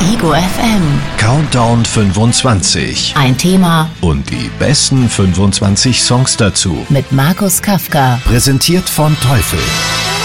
Ego FM. Countdown 25. Ein Thema Und die besten 25 Songs dazu. mit Markus Kafka. Präsentiert von Teufel.